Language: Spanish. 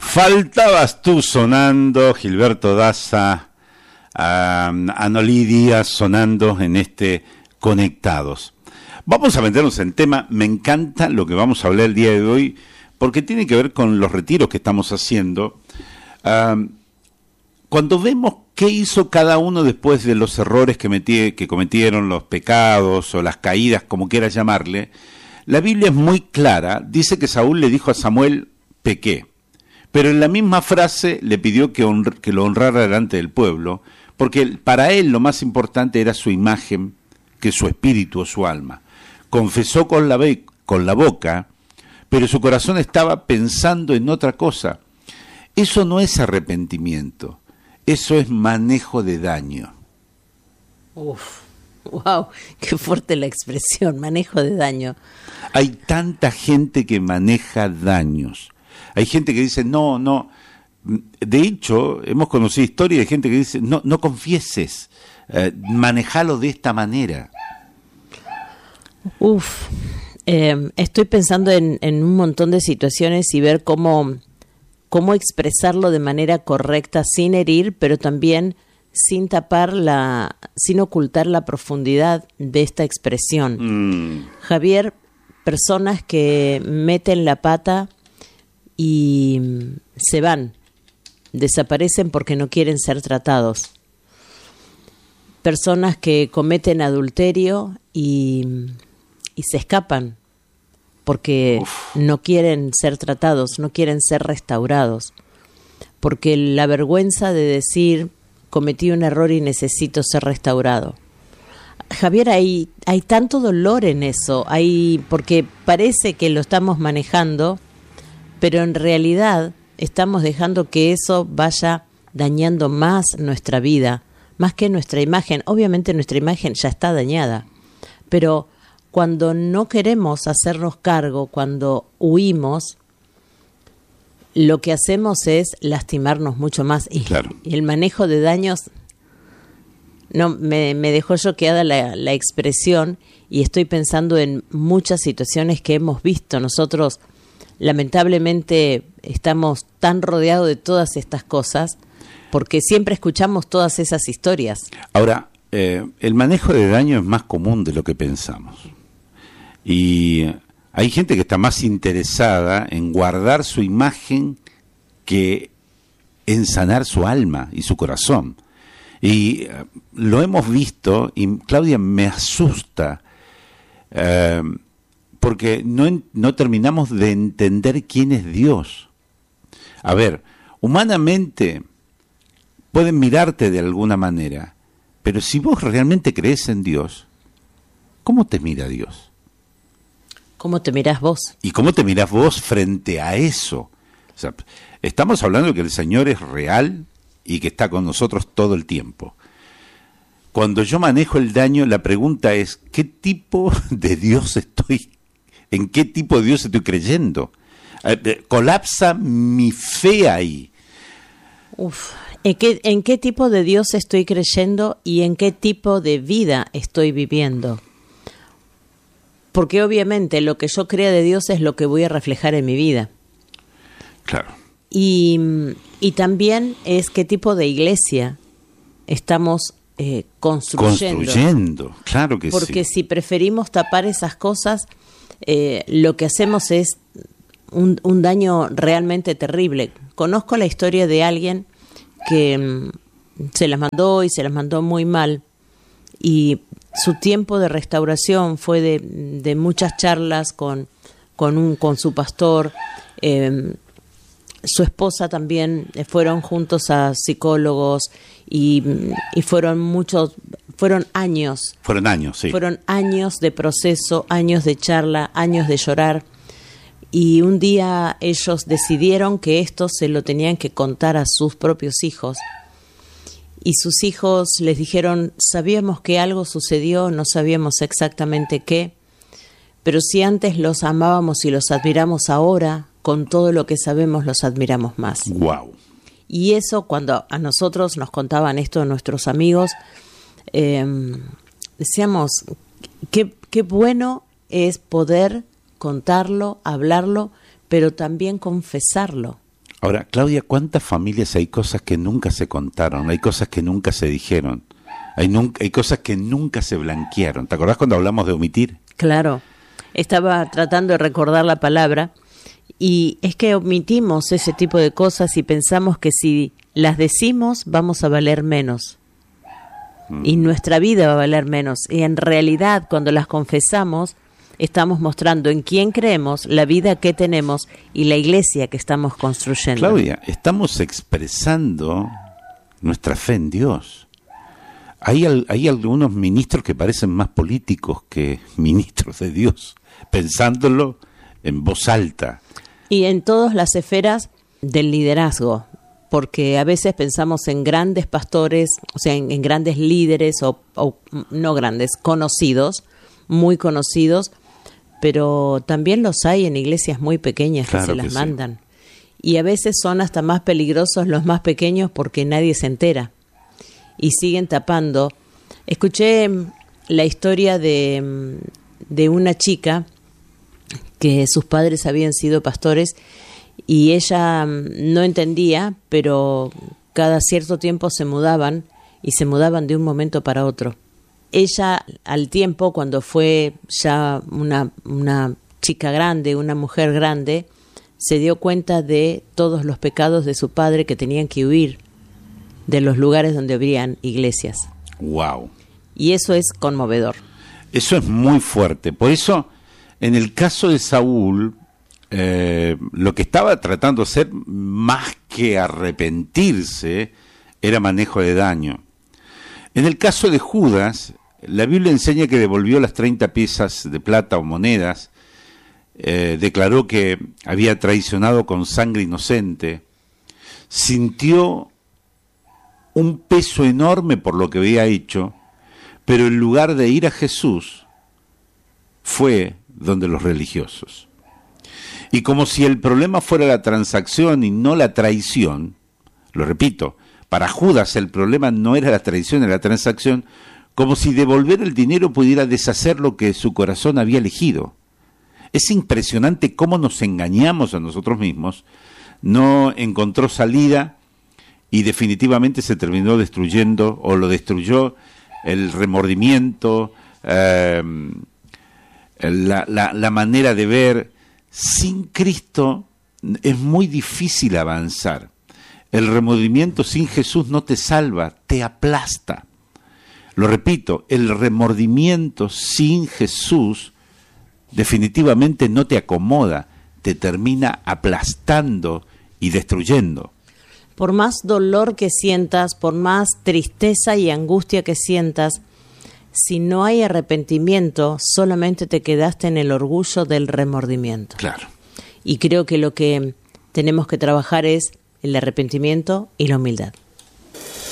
Faltabas tú sonando, Gilberto Daza, Anolí Díaz sonando en este Conectados. Vamos a meternos en tema. Me encanta lo que vamos a hablar el día de hoy, porque tiene que ver con los retiros que estamos haciendo. Cuando vemos qué hizo cada uno después de los errores que cometieron, los pecados o las caídas, como quieras llamarle, la Biblia es muy clara. Dice que Saúl le dijo a Samuel, pequé. Pero en la misma frase le pidió que lo honrara delante del pueblo, porque para él lo más importante era su imagen que su espíritu o su alma. Confesó con la boca, pero su corazón estaba pensando en otra cosa. Eso no es arrepentimiento, eso es manejo de daño. Uf, wow, qué fuerte la expresión, manejo de daño. Hay tanta gente que maneja daños. Hay gente que dice, no. De hecho, hemos conocido historias de gente que dice, no confieses, manejalo de esta manera. Estoy pensando en un montón de situaciones y ver cómo expresarlo de manera correcta, sin herir, pero también sin ocultar la profundidad de esta expresión. Javier, personas que meten la pata y se van, desaparecen porque no quieren ser tratados. Personas que cometen adulterio y se escapan porque no quieren ser tratados, no quieren ser restaurados, porque la vergüenza de decir cometí un error y necesito ser restaurado. Javier, hay tanto dolor en eso, porque parece que lo estamos manejando, pero en realidad estamos dejando que eso vaya dañando más nuestra vida, más que nuestra imagen. Obviamente nuestra imagen ya está dañada, pero cuando no queremos hacernos cargo, cuando huimos, lo que hacemos es lastimarnos mucho más. Claro. Y el manejo de daños, no me dejó choqueada la expresión, y estoy pensando en muchas situaciones que hemos visto. Nosotros lamentablemente estamos tan rodeados de todas estas cosas porque siempre escuchamos todas esas historias. Ahora, el manejo de daño es más común de lo que pensamos. Y hay gente que está más interesada en guardar su imagen que en sanar su alma y su corazón. Y lo hemos visto, y Claudia, me asusta, porque no terminamos de entender quién es Dios. A ver, humanamente pueden mirarte de alguna manera, pero si vos realmente crees en Dios, ¿cómo te mira Dios? ¿Cómo te mirás vos? ¿Y cómo te mirás vos frente a eso? O sea, estamos hablando de que el Señor es real y que está con nosotros todo el tiempo. Cuando yo manejo el daño, la pregunta es, ¿qué tipo de Dios en qué tipo de Dios estoy creyendo? Colapsa mi fe ahí. ¿En qué tipo de Dios estoy creyendo y en qué tipo de vida estoy viviendo? Porque obviamente lo que yo crea de Dios es lo que voy a reflejar en mi vida. Claro. Y también es qué tipo de iglesia estamos construyendo. Claro que sí. Porque si preferimos tapar esas cosas, lo que hacemos es un daño realmente terrible. Conozco la historia de alguien que se las mandó muy mal, y su tiempo de restauración fue de muchas charlas con su pastor. Su esposa también, fueron juntos a psicólogos y fueron años. Fueron años, sí. Fueron años de proceso, años de charla, años de llorar. Y un día ellos decidieron que esto se lo tenían que contar a sus propios hijos. Y sus hijos les dijeron, sabíamos que algo sucedió, no sabíamos exactamente qué, pero si antes los amábamos y los admiramos ahora, con todo lo que sabemos los admiramos más. Wow. Y eso, cuando a nosotros nos contaban esto nuestros amigos, decíamos, qué bueno es poder contarlo, hablarlo, pero también confesarlo. Ahora, Claudia, ¿cuántas familias hay cosas que nunca se contaron? Hay cosas que nunca se dijeron. Hay cosas que nunca se blanquearon. ¿Te acordás cuando hablamos de omitir? Claro. Estaba tratando de recordar la palabra y es que omitimos ese tipo de cosas y pensamos que si las decimos vamos a valer menos. Y nuestra vida va a valer menos. Y en realidad, cuando las confesamos, estamos mostrando en quién creemos, la vida que tenemos y la iglesia que estamos construyendo. Claudia, estamos expresando nuestra fe en Dios. Hay algunos ministros que parecen más políticos que ministros de Dios, pensándolo en voz alta. Y en todas las esferas del liderazgo, porque a veces pensamos en grandes pastores, o sea, en grandes líderes o no grandes, conocidos, muy conocidos, pero también los hay en iglesias muy pequeñas que se las mandan. Sí. Y a veces son hasta más peligrosos los más pequeños porque nadie se entera y siguen tapando. Escuché la historia de una chica que sus padres habían sido pastores y ella no entendía, pero cada cierto tiempo se mudaban y se mudaban de un momento para otro. Ella, al tiempo, cuando fue ya una chica grande, una mujer grande, se dio cuenta de todos los pecados de su padre, que tenían que huir de los lugares donde habrían iglesias. Wow. Y eso es conmovedor. Eso es muy fuerte. Por eso, en el caso de Saúl, lo que estaba tratando de hacer, más que arrepentirse, era manejo de daño. En el caso de Judas, la Biblia enseña que devolvió las 30 piezas de plata o monedas, declaró que había traicionado con sangre inocente, sintió un peso enorme por lo que había hecho, pero en lugar de ir a Jesús, fue donde los religiosos. Y como si el problema fuera la transacción y no la traición, lo repito, para Judas el problema no era la traición, era la transacción, como si devolver el dinero pudiera deshacer lo que su corazón había elegido. Es impresionante cómo nos engañamos a nosotros mismos. No encontró salida y definitivamente se terminó destruyendo, o lo destruyó el remordimiento, la manera de ver. Sin Cristo es muy difícil avanzar. El remordimiento sin Jesús no te salva, te aplasta. Lo repito, el remordimiento sin Jesús definitivamente no te acomoda, te termina aplastando y destruyendo. Por más dolor que sientas, por más tristeza y angustia que sientas, si no hay arrepentimiento, solamente te quedaste en el orgullo del remordimiento. Claro. Y creo que lo que tenemos que trabajar es el arrepentimiento y la humildad.